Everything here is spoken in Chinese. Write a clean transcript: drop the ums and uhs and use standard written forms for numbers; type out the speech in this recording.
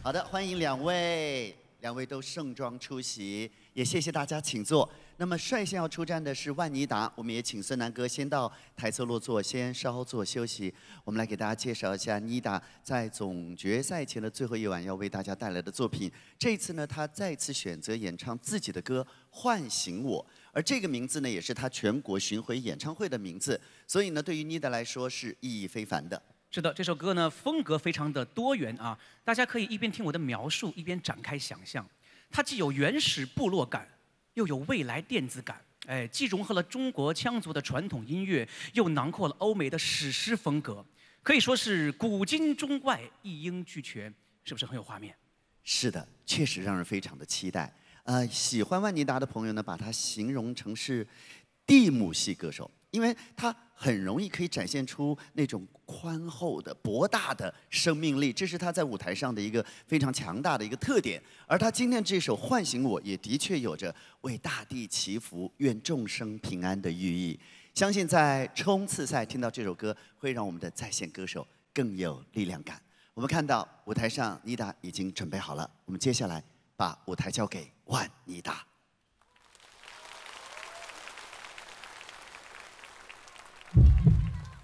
好的，欢迎两位都盛装出席，也谢谢大家，请坐。那么率先要出战的是万妮达，我们也请孙楠哥先到台侧落座，先稍作休息。我们来给大家介绍一下妮达在总决赛前的最后一晚要为大家带来的作品。这次呢，她再次选择演唱自己的歌《唤醒我》，而这个名字呢，也是她全国巡回演唱会的名字，所以呢，对于妮达来说是意义非凡的。 是的，这首歌呢风格非常的多元啊，大家可以一边听我的描述，一边展开想象。它既有原始部落感，又有未来电子感，哎，既融合了中国羌族的传统音乐，又囊括了欧美的史诗风格，可以说是古今中外一应俱全，是不是很有画面？ 是的，确实让人非常的期待。喜欢万妮达的朋友呢，把它形容成是地母系歌手。 因为它很容易可以展现出那种宽厚的、博大的生命力，这是他在舞台上的一个非常强大的一个特点。而他今天这首《唤醒我》也的确有着为大地祈福、愿众生平安的寓意。相信在冲刺赛听到这首歌，会让我们的在线歌手更有力量感。我们看到舞台上妮达已经准备好了，我们接下来把舞台交给万妮达。